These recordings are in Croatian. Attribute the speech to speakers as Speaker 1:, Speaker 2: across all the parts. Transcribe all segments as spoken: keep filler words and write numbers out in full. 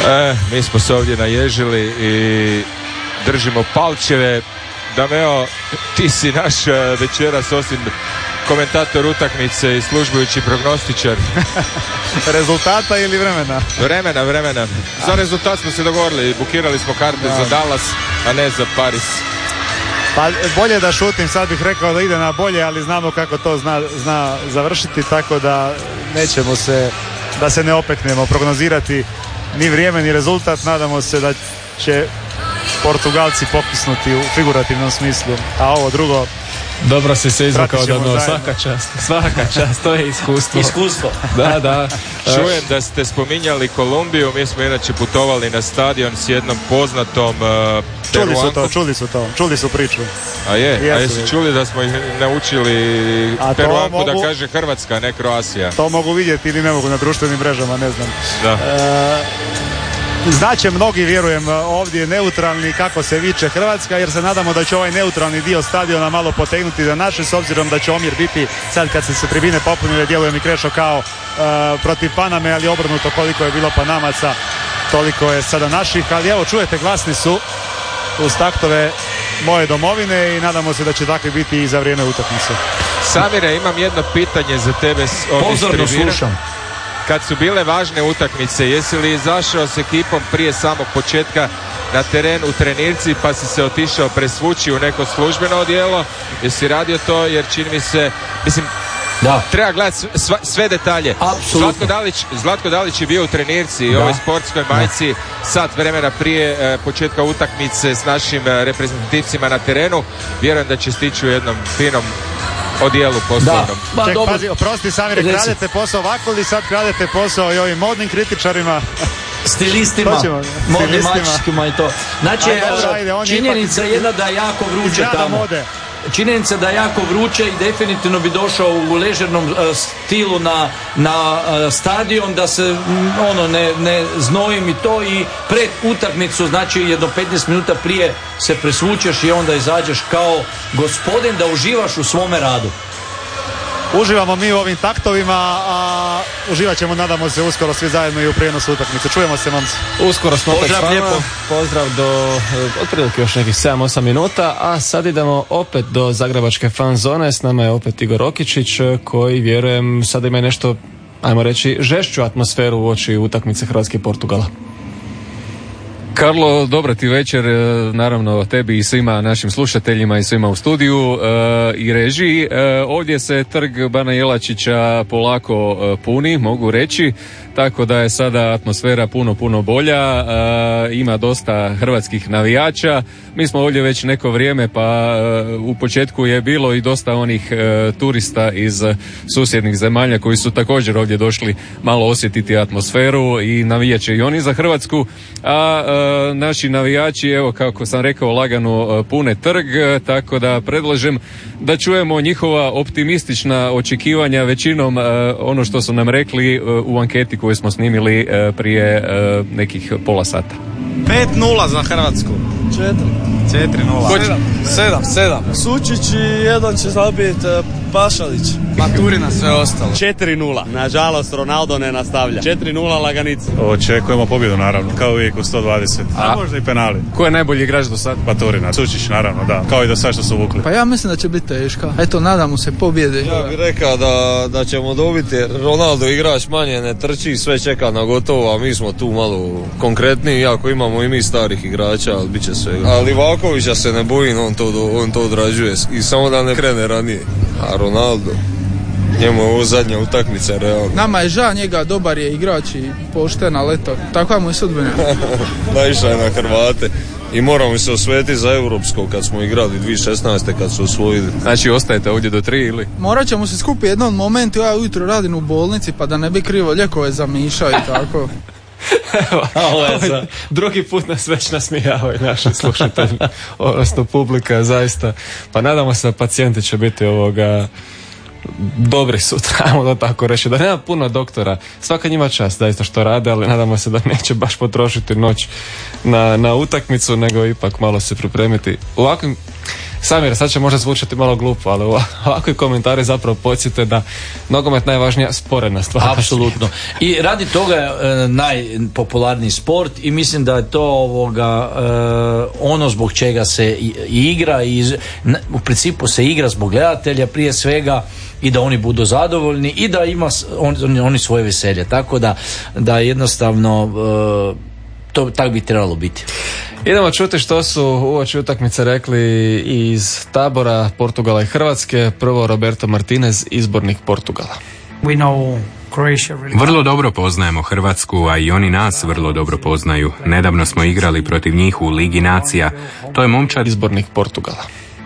Speaker 1: E, mi smo se ovdje naježili i držimo palčeve. Dameo, ti si naš večeras osim komentator utakmice i službujući prognostičar.
Speaker 2: Rezultata ili vremena?
Speaker 1: Vremena, vremena. Za rezultat smo se dogovorili, bukirali smo karte da. za Dallas, a ne za Paris.
Speaker 2: Pa bolje da šutim, sad bih rekao da ide na bolje, ali znamo kako to zna, zna završiti, tako da nećemo se, da se ne opeknemo prognozirati ni vrijeme ni rezultat. Nadamo se da će Portugalci pokisnuti u figurativnom smislu, a ovo drugo
Speaker 3: dobro si se izvukao da no, svaka čast, svaka čast, to je iskustvo.
Speaker 4: Iskustvo.
Speaker 3: Da, da.
Speaker 1: Čujem da ste spominjali Kolumbiju, mi smo inače putovali na stadion s jednom poznatom uh,
Speaker 2: Čuli su to, čuli su to, čuli su priču.
Speaker 1: A je,
Speaker 2: Jesu,
Speaker 1: a jesi čuli da smo ih naučili Peruanku
Speaker 2: mogu,
Speaker 1: da kaže Hrvatska, ne Kroacija?
Speaker 2: To mogu vidjeti ili ne mogu na društvenim mrežama, ne znam.
Speaker 1: Da.
Speaker 2: E, Znaće mnogi, vjerujem, ovdje neutralni kako se viče Hrvatska, jer se nadamo da će ovaj neutralni dio stadiona malo potegnuti za naše, s obzirom da će omjer biti, sad kad se se tribine popunile, djeluje mi Krešo kao uh, protiv Paname, ali obrnuto, koliko je bilo Panamaca, toliko je sada naših, ali evo čujete, glasni su uz taktove moje domovine i nadamo se da će takvi biti i za vrijeme utakmice.
Speaker 1: Samire, imam jedno pitanje za tebe.
Speaker 4: Pozorno slušam.
Speaker 1: Kad su bile važne utakmice, jesi li izašao s ekipom prije samog početka na teren u trenirci pa si se otišao presvući u neko službeno odijelo? Jesi radio to? Jer čini mi se, mislim, da. Treba gledati sve, sve detalje. Zlatko Dalić, Zlatko Dalić je bio u trenirci i ovoj sportskoj majici sat vremena prije e, početka utakmice s našim e, reprezentativcima na terenu. Vjerujem da će stići u jednom finom odijelu poslovnom.
Speaker 2: Da. Ček, pazi, oprosti Samire, kradete posao ovako ili sad kradete posao i ovim modnim kritičarima?
Speaker 4: Stilistima, modnim mačkima i to. Znači, ajde, ajde, činjenica je jedna da je jako vruće tamo. Mode. Činjenica da je jako vruće i definitivno bi došao u ležernom uh, stilu na, na uh, stadion, da se ono ne, ne znojim i to, i pred utakmicu, znači jedno petnaest minuta prije se presvučeš i onda izađeš kao gospodin da uživaš u svome radu.
Speaker 2: Uživamo mi u ovim taktovima, a uživat ćemo, nadamo se, uskoro svi zajedno i u prijenosu utakmice. Čujemo se, momci.
Speaker 3: Uskoro smo opet s vama.
Speaker 4: Lijepo.
Speaker 3: Pozdrav do otprilike još nekih sedam osam minuta, a sad idemo opet do zagrebačke fan zone. S nama je opet Igor Okičić, koji, vjerujem, sada ima nešto, ajmo reći, žešću atmosferu u oči utakmice Hrvatske i Portugala.
Speaker 5: Karlo, dobro ti večer, naravno tebi i svima našim slušateljima i svima u studiju e, i režiji. E, ovdje se trg Bana Jelačića polako e, puni, mogu reći, tako da je sada atmosfera puno, puno bolja, e, ima dosta hrvatskih navijača. Mi smo ovdje već neko vrijeme, pa e, u početku je bilo i dosta onih e, turista iz susjednih zemalja koji su također ovdje došli malo osjetiti atmosferu i navijat će i oni za Hrvatsku, a e, naši navijači, evo kako sam rekao, lagano pune trg, tako da predlažem da čujemo njihova optimistična očekivanja, većinom ono što su nam rekli u anketi koju smo snimili prije nekih pola sata.
Speaker 6: pet nula za Hrvatsku.
Speaker 7: četiri.
Speaker 6: četiri nula.
Speaker 7: sedam. sedam. Sučić i jedan će zabiti Pašalić.
Speaker 6: Maturina, sve ostalo.
Speaker 8: četiri nula. Nažalost, Ronaldo ne nastavlja. četiri nula laganica.
Speaker 9: Očekujemo pobjedu, naravno, kao uvijek u sto dvadeset. A, a možda i penali.
Speaker 5: Ko je najbolji igrač do sad?
Speaker 9: Maturina. Sučić, naravno, da. Kao i do sad što su vukli.
Speaker 7: Pa ja mislim da će biti teška. Eto, nadamo se pobjede.
Speaker 10: Ja bih rekao da, da ćemo dobiti, jer Ronaldo igrač manje ne trči, sve čeka na gotovo, a mi smo tu malo konkretniji, iako imamo i mi starih igrača, ali bit će svega. A Livakovića se ne bojim, on to, on to odrađuje i samo da ne krene ranije. A Ronaldo, njemu je ovo zadnja utakmica, realno.
Speaker 7: Nama je žao njega, dobar je igrač i poštena leto. Takva mu je sudbina.
Speaker 10: Naišao je na Hrvate i moramo se osvetiti za europsko kad smo igrali dvije tisuće šesnaeste kad su osvojili.
Speaker 5: Znači ostajete ovdje do tri ili?
Speaker 7: Morat ćemo se skupiti jednom momentu, ja ujutro radim u bolnici pa da ne bi krivo lijekove zamišao i tako.
Speaker 3: Evo, drugi put nas već nasmijavaju naši slušatelji, odnosno publika, zaista. Pa nadamo se da pacijenti će biti ovoga dobri sutra, ajmo da tako reći, da nema puno doktora, svaka njima čast zaista što rade, ali nadamo se da neće baš potrošiti noć na, na utakmicu, nego ipak malo se pripremiti. U ovakvim Samir, sad će možda zvučati malo glupo, ali ovakvi komentari zapravo podsjete da nogomet najvažnija sporedna stvar.
Speaker 4: Apsolutno. I radi toga je e, najpopularniji sport i mislim da je to ovoga e, ono zbog čega se i, i igra i na, u principu se igra zbog gledatelja prije svega i da oni budu zadovoljni i da ima on, oni svoje veselje. Tako da, da jednostavno e, to tako bi trebalo biti.
Speaker 3: Idemo čuti što su uoči utakmice rekli iz tabora Portugala i Hrvatske. Prvo Roberto Martinez, izbornik Portugala.
Speaker 11: Vrlo dobro poznajemo Hrvatsku, a i oni nas vrlo dobro poznaju. Nedavno smo igrali protiv njih u Ligi nacija. To je momčad,
Speaker 3: izbornik Portugala.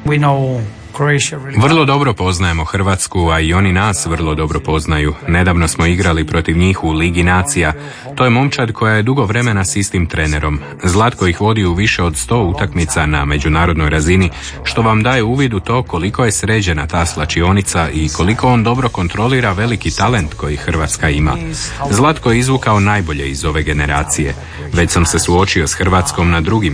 Speaker 11: Vrlo dobro poznajemo Hrvatsku, a i oni nas vrlo dobro poznaju. Nedavno smo igrali protiv njih u Ligi nacija. To je momčad koja je dugo vremena s istim trenerom. Zlatko ih vodi u više od sto utakmica na međunarodnoj razini, što vam daje uvid u to koliko je sređena ta slačionica i koliko on dobro kontrolira veliki talent koji Hrvatska ima. Zlatko je izvukao najbolje iz ove generacije. Već sam se suočio s Hrvatskom na drugim